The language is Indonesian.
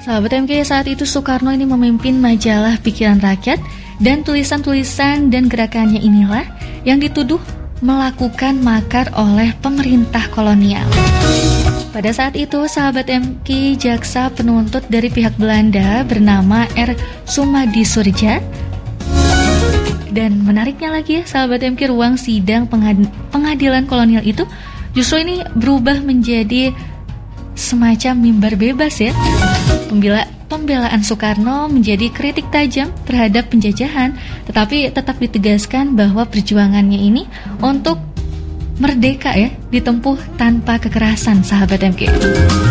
Sahabat MK, saat itu Soekarno ini memimpin majalah Pikiran Rakyat, dan tulisan-tulisan dan gerakannya inilah yang dituduh melakukan makar oleh pemerintah kolonial. Pada saat itu, sahabat MK, jaksa penuntut dari pihak Belanda bernama R. Sumadi Surja. Dan menariknya lagi ya, sahabat MK, ruang sidang pengadilan kolonial itu justru ini berubah menjadi semacam mimbar bebas ya. Pembelaan Soekarno menjadi kritik tajam terhadap penjajahan, tetapi tetap ditegaskan bahwa perjuangannya ini untuk merdeka ya ditempuh tanpa kekerasan, sahabat MK.